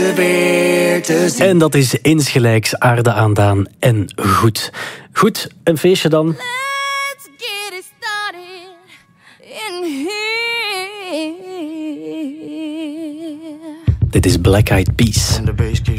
En dat is insgelijks aarde aandaan en goed. Goed, een feestje dan. Let's get it started in here. Dit is Black Eyed Peas.